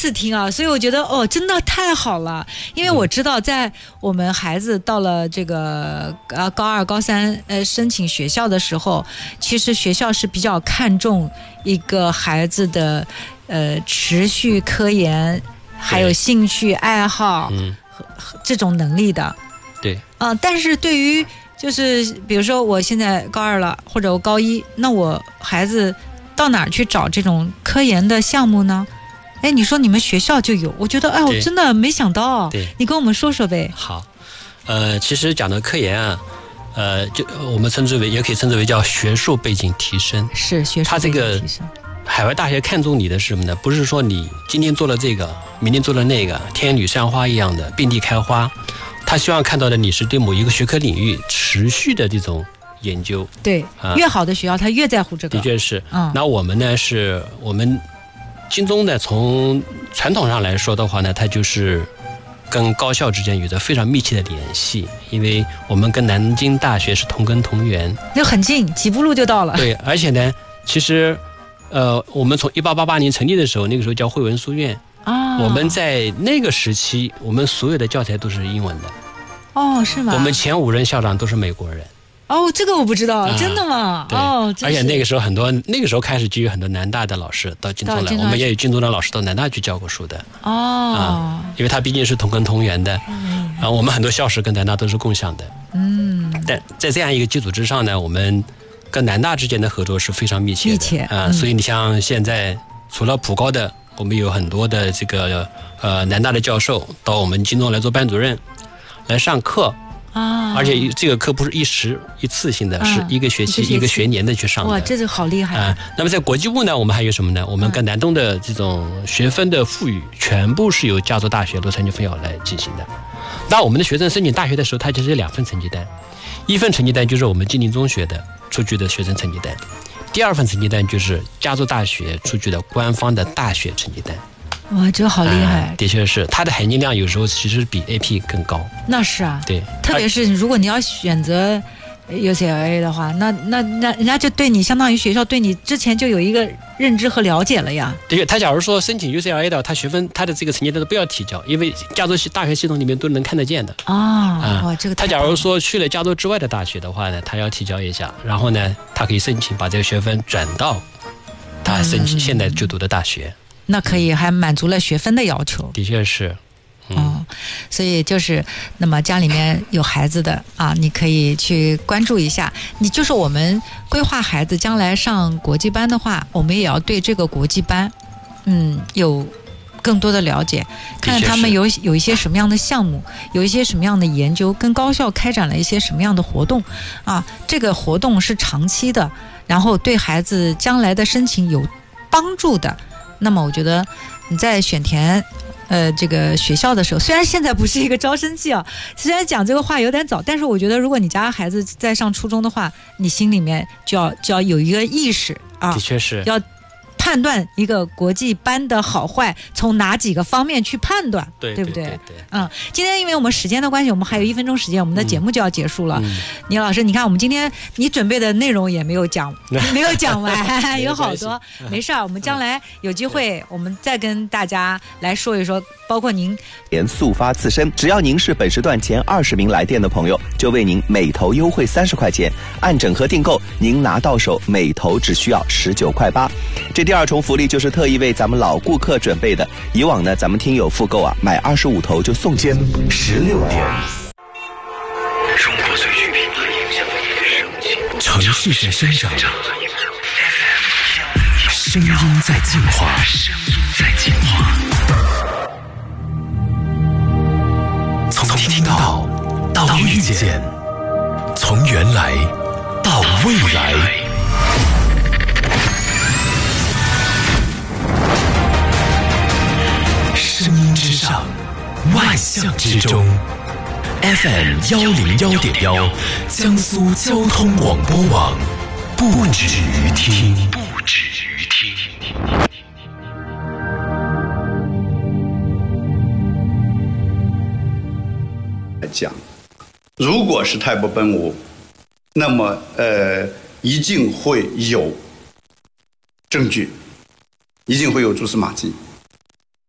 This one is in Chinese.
次听啊，所以我觉得真的太好了。因为我知道，在我们孩子到了这个高2、高3申请学校的时候，其实学校是比较看重一个孩子的持续科研，还有兴趣爱好和这种能力的。 对。 但是对于就是比如说我现在高2了，或者我高1，那我孩子到哪儿去找这种科研的项目呢？哎，你说你们学校就有，我觉得我真的没想到。 对， 你跟我们说说呗。 好，其实讲到科研啊，就我们也可以称之为叫学术背景提升。 是学术背景提升。 海外大学看重你的是什么呢？不是说你今天做了这个，明天做了那个，天女散花一样的遍地开花。他希望看到的你是对某一个学科领域持续的这种研究。 对，越好的学校他越在乎这个。 的确是。那我们呢，是我们金钟呢，从传统上来说的话呢，它就是跟高校之间有着非常密切的联系，因为我们跟南京大学是同根同源， 就很近，几步路就到了。 对，而且呢，其实我们从1888年成立的时候，那个时候叫惠文书院。我们在那个时期，我们所有的教材都是英文的。 是吗？ 我们前5任校长都是美国人。 这个我不知道，真的吗？ 对。而且那个时候那个时候开始就有很多南大的老师到金钟来，我们也有金钟的老师到南大去教过书的。因为他毕竟是同根同源的。我们很多校史跟南大都是共享的。但在这样一个基础之上呢，我们跟南大之间的合作是非常密切的。所以你像现在除了普高的，我们有很多的这个南大的教授到我们金钟来做班主任，来上课。而且这个课不是一次性的，是一个学期一个学年的去上的。 哇，这就好厉害。 那么在国际部呢，我们还有什么呢？我们跟南东的这种学分的赋予，全部是由加州大学洛杉矶分校来进行的。那我们的学生申请大学的时候，他就是有2份成绩单，一份成绩单就是我们金陵中学的出具的学生成绩单，第2份成绩单就是加州大学出具的官方的大学成绩单。 哇，这好厉害。 的确是，它的含金量有时候其实比 AP 更高。 那是啊。 对， 特别是如果你要选择 UCLA 的话，那人家就对你相当于学校对你之前就有一个认知和了解了呀。 对，他假如说申请 UCLA 的，他学分他的这个成绩单都不要提交，因为加州大学系统里面都能看得见的。 哇，这个他假如说去了加州之外的大学的话呢，他要提交一下，然后呢，他可以申请把这个学分转到他申请现在就读的大学。 那可以还满足了学分的要求。 的确是。 所以就是那么家里面有孩子的你可以去关注一下。你就是我们规划孩子将来上国际班的话，我们也要对这个国际班有更多的了解，看看他们有一些什么样的项目，有一些什么样的研究，跟高校开展了一些什么样的活动这个活动是长期的，然后对孩子将来的申请有帮助的。那么我觉得你在选填这个学校的时候，虽然现在不是一个招生季虽然讲这个话有点早，但是我觉得如果你家孩子在上初中的话，你心里面就要有一个意识的确是要判断一个国际班的好坏，从哪几个方面去判断，对不对？对。今天因为我们时间的关系，我们还有1分钟时间，我们的节目就要结束了。倪老师，你看我们今天你准备的内容也没有讲完，有好多。没事，我们将来有机会，我们再跟大家来说一说，包括您速发自身，只要您是本时段前20名来电的朋友，就为您每头优惠30块钱，按整盒订购，您拿到手每头只需要19.8块。这第2重福利就是特意为咱们老顾客准备的。以往呢，咱们听友复购买25头就送16点。 中国最具品牌影响力的声音， 城市在生长，声音在进化，从听到到遇见，从原来到未来。声音之上，万象之中。FM 101.1，江苏交通广播网，不止于听。 讲，如果是太不奔无，那么一定会有证据，一定会有蛛丝马迹。